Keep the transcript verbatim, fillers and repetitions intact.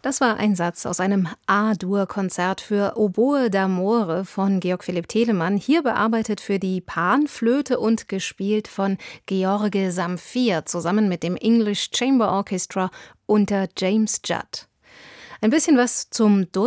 Das war ein Satz aus einem A-Dur-Konzert für Oboe d'Amore von Georg Philipp Telemann, hier bearbeitet für die Panflöte und gespielt von George Zamfir zusammen mit dem English Chamber Orchestra unter James Judd. Ein bisschen was zum